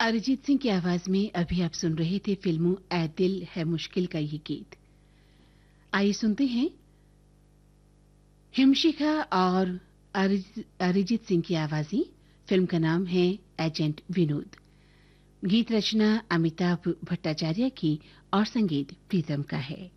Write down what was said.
अरिजीत सिंह की आवाज में अभी आप सुन रहे थे फिल्मों ऐ दिल है मुश्किल का ये गीत। आइए सुनते हैं हिमशिखा और अरिजीत सिंह की आवाज़ें। फिल्म का नाम है एजेंट विनोद। गीत रचना अमिताभ भट्टाचार्य की और संगीत प्रीतम का है।